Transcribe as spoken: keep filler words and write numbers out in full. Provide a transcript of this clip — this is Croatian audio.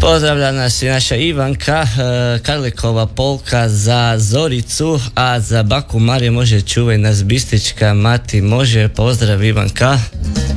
Pozdravlja nas i naša Ivanka, e, Karlikova polka za Zoricu, a za baku Mariju može čuvaj nas bistička mati može. Pozdrav Ivanka.